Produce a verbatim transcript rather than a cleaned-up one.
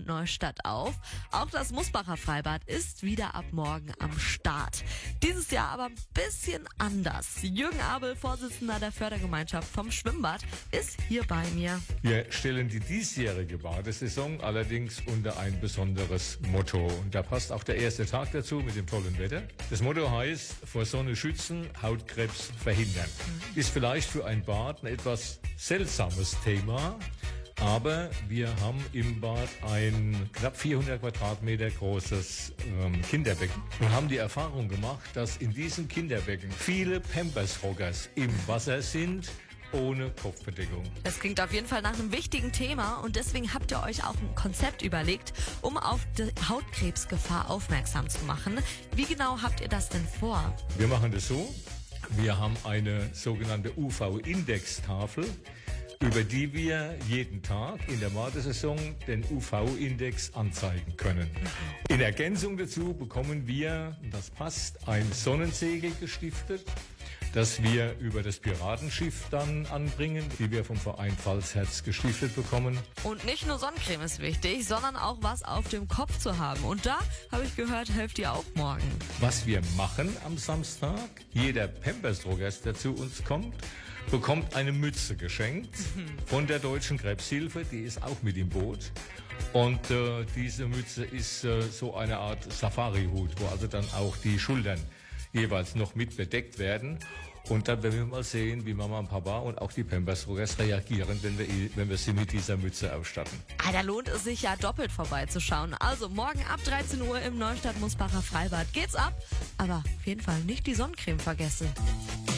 Neustadt auf. Auch das Musbacher Freibad ist wieder ab morgen am Start. Dieses Jahr aber ein bisschen anders. Jürgen Abel, Vorsitzender der Fördergemeinschaft vom Schwimmbad, ist hier bei mir. Wir stellen die diesjährige Badesaison allerdings unter ein besonderes Motto. Und da passt auch der erste Tag dazu mit dem tollen Wetter. Das Motto heißt, vor Sonne schützen, Hautkrebs verhindern. Ist vielleicht für ein Bad ein etwas seltsames Thema. Aber wir haben im Bad ein knapp vierhundert Quadratmeter großes ähm, Kinderbecken und haben die Erfahrung gemacht, dass in diesem Kinderbecken viele Pampers-Rockers im Wasser sind, ohne Kopfbedeckung. Das klingt auf jeden Fall nach einem wichtigen Thema und deswegen habt ihr euch auch ein Konzept überlegt, um auf die Hautkrebsgefahr aufmerksam zu machen. Wie genau habt ihr das denn vor? Wir machen das so, wir haben eine sogenannte U V-Index-Tafel, über die wir jeden Tag in der Badesaison den U V-Index anzeigen können. In Ergänzung dazu bekommen wir, das passt, ein Sonnensegel gestiftet, das wir über das Piratenschiff dann anbringen, die wir vom Verein Pfalzherz gestiftet bekommen. Und nicht nur Sonnencreme ist wichtig, sondern auch was auf dem Kopf zu haben. Und da, habe ich gehört, helft ihr auch morgen. Was wir machen am Samstag, jeder Pampers-Rockers, der zu uns kommt, bekommt eine Mütze geschenkt von der Deutschen Krebshilfe, die ist auch mit im Boot. Und äh, diese Mütze ist äh, so eine Art Safari-Hut, wo also dann auch die Schultern jeweils noch mit bedeckt werden. Und dann werden wir mal sehen, wie Mama und Papa und auch die Pampers-Rockers reagieren, wenn wir, wenn wir sie mit dieser Mütze ausstatten. Ah, da lohnt es sich ja doppelt vorbeizuschauen. Also morgen ab dreizehn Uhr im Neustadt Musbacher Freibad geht's ab. Aber auf jeden Fall nicht die Sonnencreme vergessen.